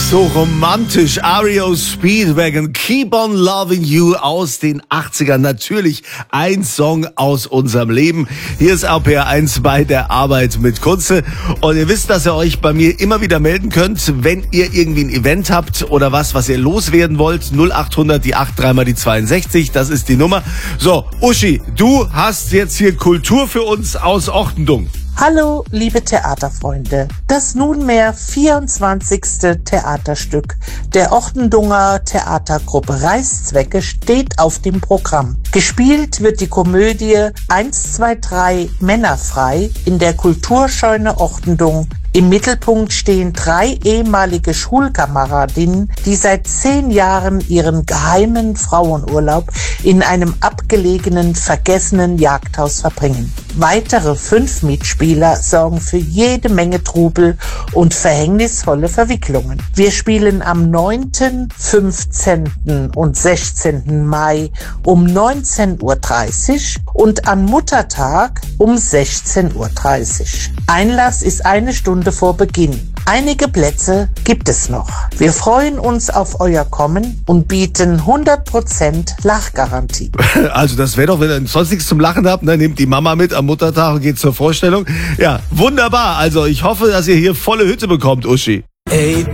So romantisch. REO Speedwagon, Keep on Loving You aus den 80ern. Natürlich ein Song aus unserem Leben. Hier ist RPR1 bei der Arbeit mit Kunze. Und ihr wisst, dass ihr euch bei mir immer wieder melden könnt, wenn ihr irgendwie ein Event habt oder was ihr loswerden wollt. 0800 die 8 3 mal die 62. Das ist die Nummer. So, Uschi, du hast jetzt hier Kultur für uns aus Ochtendung. Hallo, liebe Theaterfreunde. Das nunmehr 24. Theaterstück der Ochtendunger Theatergruppe Reißzwecke steht auf dem Programm. Gespielt wird die Komödie 1, 2, 3 Männerfrei in der Kulturscheune Ochtendung. Im Mittelpunkt stehen 3 ehemalige Schulkameradinnen, die seit 10 Jahren ihren geheimen Frauenurlaub in einem abgelegenen, vergessenen Jagdhaus verbringen. Weitere 5 Mitspieler sorgen für jede Menge Trubel und verhängnisvolle Verwicklungen. Wir spielen am 9., 15. und 16. Mai um 19:30 Uhr und an Muttertag um 16:30 Uhr. Einlass ist 1 Stunde vor Beginn. Einige Plätze gibt es noch. Wir freuen uns auf euer Kommen und bieten 100% Lachgarantie. Also das wäre doch, wenn ihr sonst nichts zum Lachen habt, dann nehmt die Mama mit am Muttertag und geht zur Vorstellung. Ja, wunderbar. Also ich hoffe, dass ihr hier volle Hütte bekommt, Uschi. Ey,